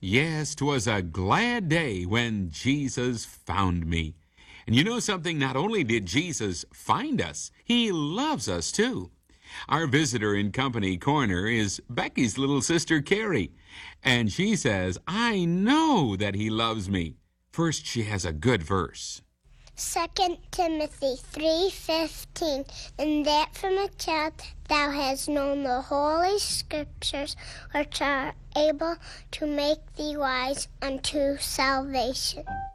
Yes, 'twas a glad day when Jesus found me. And you know something? Not only did Jesus find us, he loves us too. Our visitor in Company Corner is Becky's little sister Carrie. And she says, I know that he loves me. First, she has a good verse. 2 Timothy 3:15, and that from a child thou hast known the holy scriptures, which are able to make thee wise unto salvation.